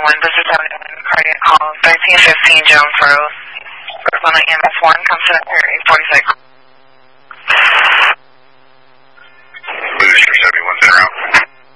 Visit 711, cardiac call, 1315 Jones Road. Arizona EMS 1, comes to 846.